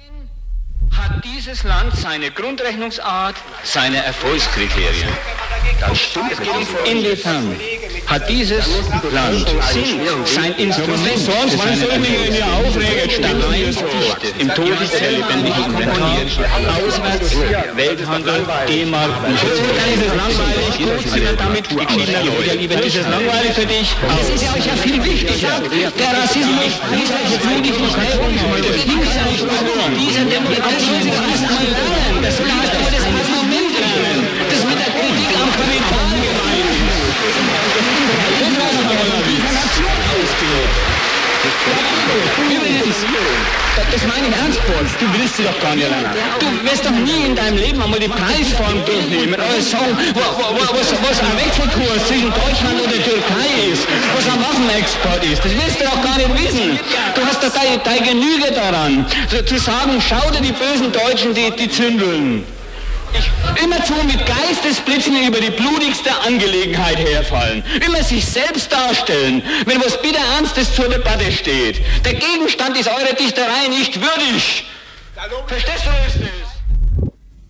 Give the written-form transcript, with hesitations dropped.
Hat dieses Land seine Grundrechnungsart, seine Erfolgskriterien? Das stimmt. Inwiefern hat dieses Land sein Instrument Sonst wann soll ich mich in die Aufregung stellen? im Todeszell lebendig komponiert, auswärts, Welthandel, D-Mark und so. Dann ist es langweilig, gut, Sie werden damit geschiedene Leute, lieber, ist es langweilig für dich? Das ist ja euch ja viel wichtiger. Der Rassismus, dieser jüdischen Schreibung, dieser Demokratie, das muss man lernen. Das soll erst einmal das Argument lernen. Das mit der Kritik am Kapital gemeint. Übrigens, das meine ich ernst, Paul. Du willst sie doch gar nicht lernen. Du wirst doch nie in deinem Leben einmal die Preisform durchnehmen. Oder sagen, was ein Wechselkurs zwischen Deutschland und der Türkei ist, was ein Waffenexport ist. Das willst du doch gar nicht wissen. Du hast doch deine Genüge daran, zu sagen, schau dir die bösen Deutschen, die zündeln. Immerzu mit Geistesblitzen über die blutigste Angelegenheit herfallen. Immer sich selbst darstellen, wenn was bitter Ernstes zur Debatte steht. Der Gegenstand ist eurer Dichterei nicht würdig. Verstehst du das nicht?